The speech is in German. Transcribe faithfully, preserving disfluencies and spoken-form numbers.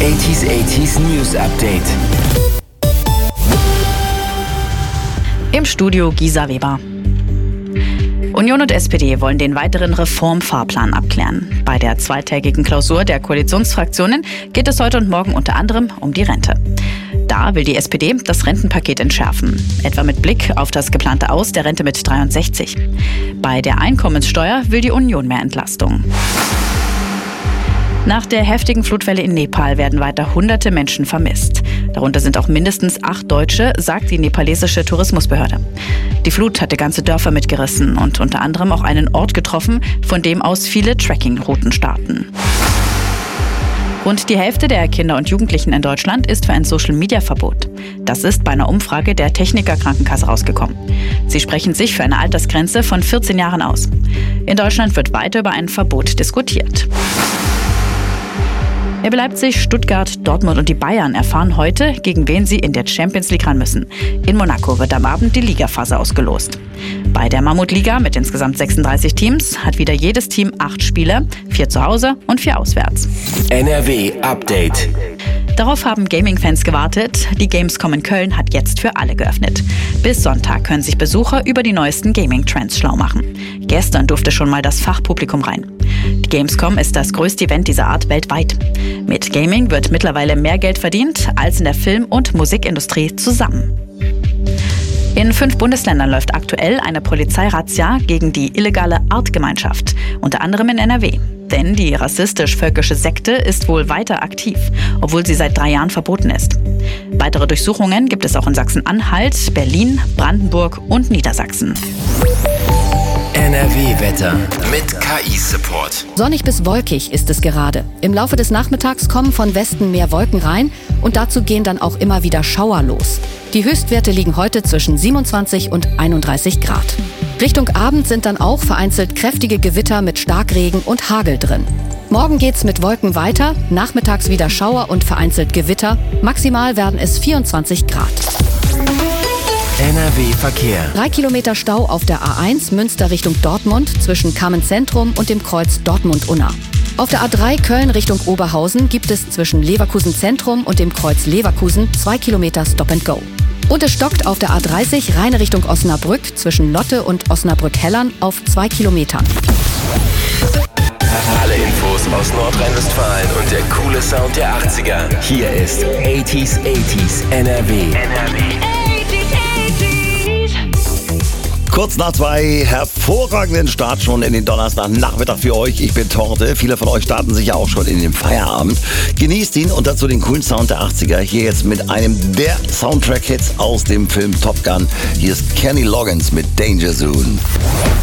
achtziger achtziger News Update. Im Studio Gisa Weber. Union und S P D wollen den weiteren Reformfahrplan abklären. Bei der zweitägigen Klausur der Koalitionsfraktionen geht es heute und morgen unter anderem um die Rente. Da will die S P D das Rentenpaket entschärfen, etwa mit Blick auf das geplante Aus der Rente mit dreiundsechzig. Bei der Einkommenssteuer will die Union mehr Entlastung. Nach der heftigen Flutwelle in Nepal werden weiter hunderte Menschen vermisst. Darunter sind auch mindestens acht Deutsche, sagt die nepalesische Tourismusbehörde. Die Flut hatte ganze Dörfer mitgerissen und unter anderem auch einen Ort getroffen, von dem aus viele Trekkingrouten starten. Rund die Hälfte der Kinder und Jugendlichen in Deutschland ist für ein Social-Media-Verbot. Das ist bei einer Umfrage der Techniker Krankenkasse rausgekommen. Sie sprechen sich für eine Altersgrenze von vierzehn Jahren aus. In Deutschland wird weiter über ein Verbot diskutiert. R B Leipzig, Stuttgart, Dortmund und die Bayern erfahren heute, gegen wen sie in der Champions League ran müssen. In Monaco wird am Abend die Ligaphase ausgelost. Bei der Mammutliga mit insgesamt sechsunddreißig Teams hat wieder jedes Team acht Spiele, vier zu Hause und vier auswärts. N R W Update. Darauf haben Gaming-Fans gewartet. Die Gamescom in Köln hat jetzt für alle geöffnet. Bis Sonntag können sich Besucher über die neuesten Gaming-Trends schlau machen. Gestern durfte schon mal das Fachpublikum rein. Die Gamescom ist das größte Event dieser Art weltweit. Mit Gaming wird mittlerweile mehr Geld verdient als in der Film- und Musikindustrie zusammen. In fünf Bundesländern läuft aktuell eine Polizeirazzia gegen die illegale Artgemeinschaft, unter anderem in N R W. Denn die rassistisch-völkische Sekte ist wohl weiter aktiv, obwohl sie seit drei Jahren verboten ist. Weitere Durchsuchungen gibt es auch in Sachsen-Anhalt, Berlin, Brandenburg und Niedersachsen. N R W-Wetter mit K I-Support. Sonnig bis wolkig ist es gerade. Im Laufe des Nachmittags kommen von Westen mehr Wolken rein und dazu gehen dann auch immer wieder Schauer los. Die Höchstwerte liegen heute zwischen siebenundzwanzig und einunddreißig Grad. Richtung Abend sind dann auch vereinzelt kräftige Gewitter mit Starkregen und Hagel drin. Morgen geht's mit Wolken weiter, nachmittags wieder Schauer und vereinzelt Gewitter. Maximal werden es vierundzwanzig Grad. N R W-Verkehr. Drei Kilometer Stau auf der A eins Münster Richtung Dortmund zwischen Kamen-Zentrum und dem Kreuz Dortmund-Unna. Auf der A drei Köln Richtung Oberhausen gibt es zwischen Leverkusen-Zentrum und dem Kreuz Leverkusen zwei Kilometer Stop-and-Go. Und es stockt auf der A dreißig Rheine Richtung Osnabrück zwischen Lotte und Osnabrück-Hellern auf zwei Kilometern. Alle Infos aus Nordrhein-Westfalen und der coole Sound der achtziger. Hier ist achtziger achtziger N R W. N R W. Kurz nach zwei, hervorragenden Start schon in den Donnerstagnachmittag für euch. Ich bin Torte. Viele von euch starten sich ja auch schon in den Feierabend. Genießt ihn und dazu den coolen Sound der achtziger. Hier jetzt mit einem der Soundtrack-Hits aus dem Film Top Gun. Hier ist Kenny Loggins mit Danger Zone.